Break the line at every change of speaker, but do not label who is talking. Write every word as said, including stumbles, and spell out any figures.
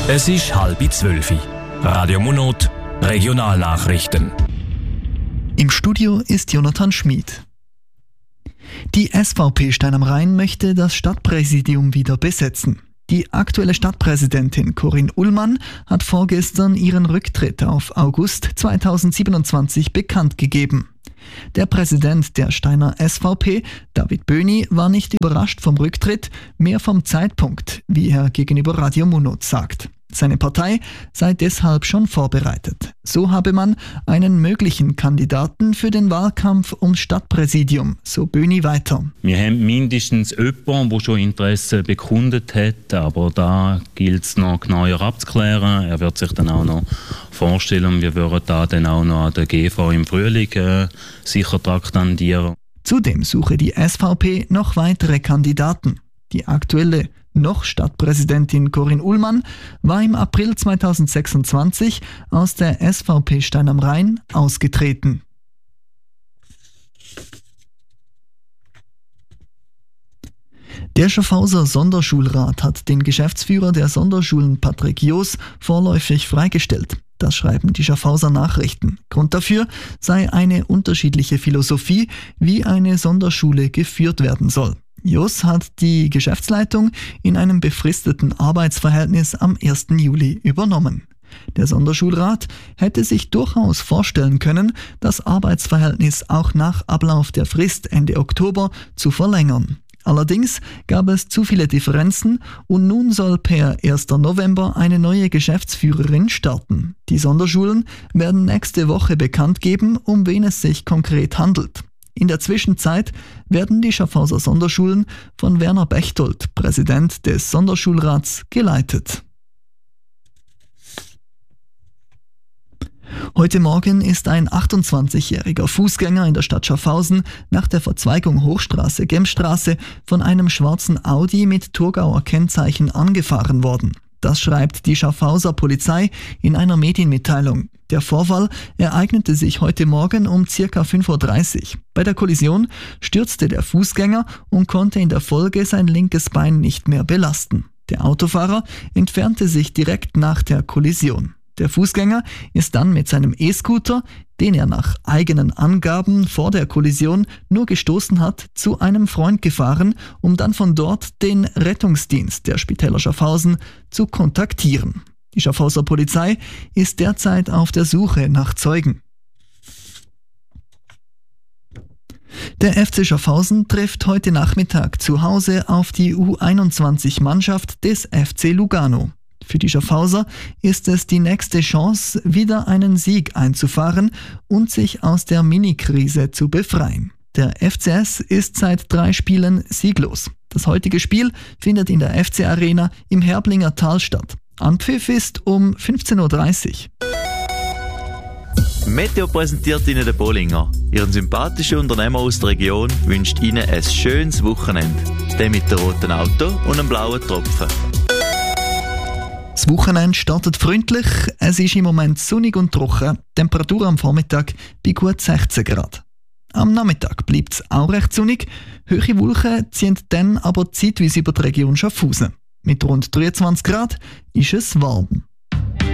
Es ist halb zwölf. Radio Monot, Regionalnachrichten.
Im Studio ist Jonathan Schmid. Die S V P Stein am Rhein möchte das Stadtpräsidium wieder besetzen. Die aktuelle Stadtpräsidentin Corinne Ullmann hat vorgestern ihren Rücktritt auf August zweitausendsiebenundzwanzig bekannt gegeben. Der Präsident der Steiner S V P, David Böhni, war nicht überrascht vom Rücktritt, mehr vom Zeitpunkt, wie er gegenüber Radio Monot sagt. Seine Partei sei deshalb schon vorbereitet. So habe man einen möglichen Kandidaten für den Wahlkampf ums Stadtpräsidium, so Böhni weiter.
Wir haben mindestens jemanden, der schon Interesse bekundet hat, aber da gilt es noch genauer abzuklären. Er wird sich dann auch noch vorstellen und wir würden da dann auch noch an der G V im Frühling äh, sicher traktandieren.
Zudem suche die S V P noch weitere Kandidaten. Die aktuelle noch Stadtpräsidentin Corinne Ullmann war im April zweitausendsechsundzwanzig aus der S V P Stein am Rhein ausgetreten. Der Schaffhauser Sonderschulrat hat den Geschäftsführer der Sonderschulen Patrick Joos vorläufig freigestellt. Das schreiben die Schaffhauser Nachrichten. Grund dafür sei eine unterschiedliche Philosophie, wie eine Sonderschule geführt werden soll. Joos hat die Geschäftsleitung in einem befristeten Arbeitsverhältnis am ersten Juli übernommen. Der Sonderschulrat hätte sich durchaus vorstellen können, das Arbeitsverhältnis auch nach Ablauf der Frist Ende Oktober zu verlängern. Allerdings gab es zu viele Differenzen und nun soll per ersten November eine neue Geschäftsführerin starten. Die Sonderschulen werden nächste Woche bekannt geben, um wen es sich konkret handelt. In der Zwischenzeit werden die Schaffhauser Sonderschulen von Werner Bechtold, Präsident des Sonderschulrats, geleitet. Heute Morgen ist ein achtundzwanzigjähriger Fußgänger in der Stadt Schaffhausen nach der Verzweigung Hochstraße-Gemstraße von einem schwarzen Audi mit Thurgauer Kennzeichen angefahren worden. Das schreibt die Schaffhauser Polizei in einer Medienmitteilung. Der Vorfall ereignete sich heute Morgen um ca. fünf Uhr dreißig. Bei der Kollision stürzte der Fußgänger und konnte in der Folge sein linkes Bein nicht mehr belasten. Der Autofahrer entfernte sich direkt nach der Kollision. Der Fußgänger ist dann mit seinem E-Scooter, den er nach eigenen Angaben vor der Kollision nur gestoßen hat, zu einem Freund gefahren, um dann von dort den Rettungsdienst der Spitäler Schaffhausen zu kontaktieren. Die Schaffhauser Polizei ist derzeit auf der Suche nach Zeugen. Der F C Schaffhausen trifft heute Nachmittag zu Hause auf die U einundzwanzig Mannschaft des F C Lugano. Für die Schaffhauser ist es die nächste Chance, wieder einen Sieg einzufahren und sich aus der Mini-Krise zu befreien. Der F C S ist seit drei Spielen sieglos. Das heutige Spiel findet in der F C Arena im Herblinger Tal statt. Anpfiff ist um fünfzehn Uhr dreißig.
Meteo präsentiert Ihnen der Bollinger. Ihren sympathischen Unternehmer aus der Region wünscht Ihnen ein schönes Wochenende. Der mit dem roten Auto und einem blauen Tropfen.
Das Wochenende startet freundlich, es ist im Moment sonnig und trocken, Temperatur am Vormittag bei gut sechzehn Grad. Am Nachmittag bleibt es auch recht sonnig, hohe Wolken ziehen dann aber zeitweise über die Region Schaffhausen. Mit rund dreiundzwanzig Grad ist es warm.